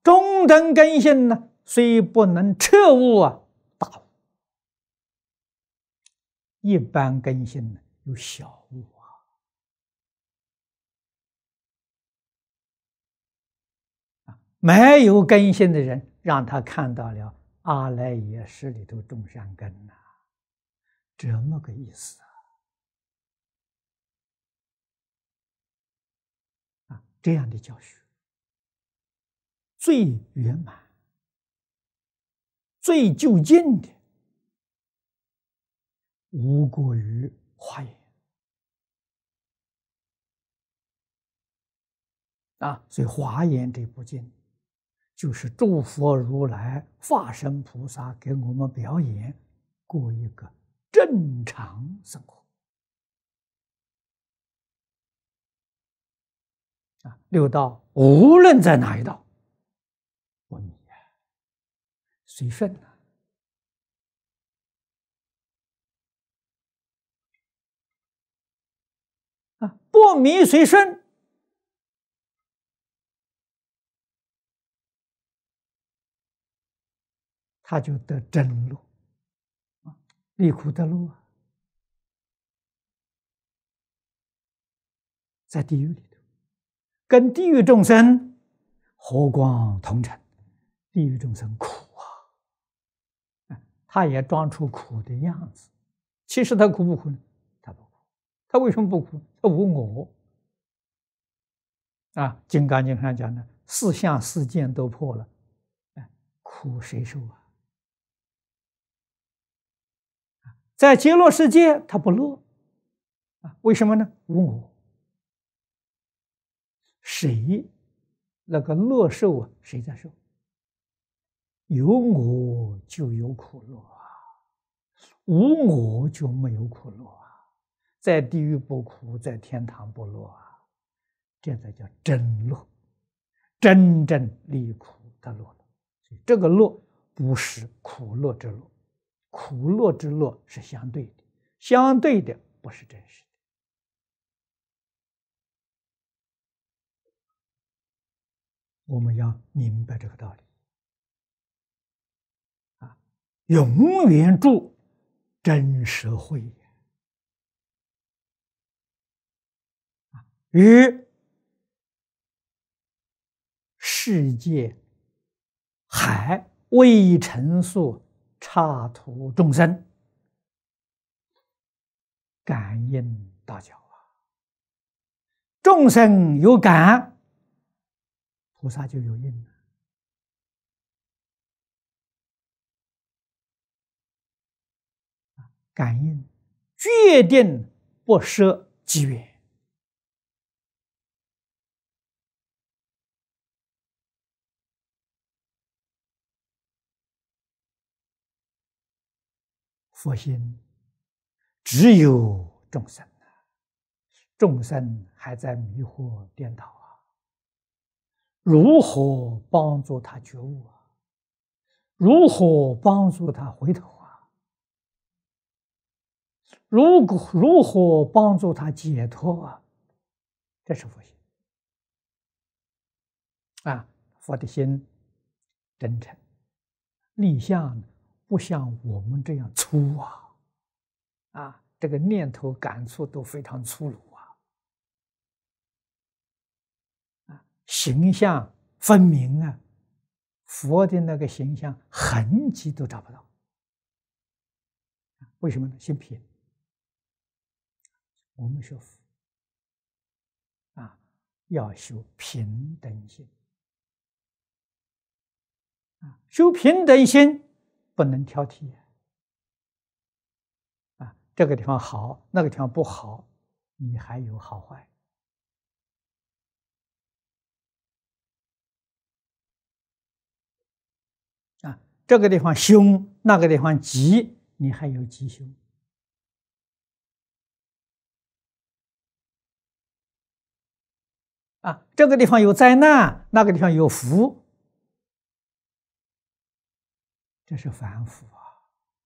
中等根性呢，虽不能彻悟大悟，一般根性呢有小悟没有根性的人，让他看到了阿赖耶识里头种善根这么个意思这样的教学最圆满、最就近的，无过于华严所以华严这部经就是诸佛如来、化身菩萨给我们表演过一个正常生活六道无论在哪一道，不迷随顺不迷随顺，他就得真乐离苦得乐在地狱里头，跟地狱众生和光同尘。地狱众生苦他也装出苦的样子，其实他苦不苦呢？他不苦。他为什么不苦？他无我金刚经上讲的四相四见都破了，苦谁受在极乐世界他不乐为什么呢？无我。谁那个乐受谁在受？有我就有苦乐无我就没有苦乐在地狱不苦，在天堂不乐这才叫真乐，真正离苦的乐。所以这个乐不是苦乐之乐，苦乐之乐是相对的，相对的不是真实的。我们要明白这个道理永远住真实慧与世界海微尘数刹土众生感应道交众生有感，菩萨就有应感应决定不舍机缘佛心只有众生众生还在迷惑颠倒如何帮助他觉悟如何帮助他回头如何帮助他解脱这是佛心佛的心真诚立相不像我们这样粗这个念头感触都非常粗鲁形象分明佛的那个形象痕迹都找不到为什么呢？心平我们学佛要修平等心修平等心不能挑剔这个地方好那个地方不好你还有好坏这个地方凶那个地方吉你还有吉凶这个地方有灾难那个地方有福这是凡夫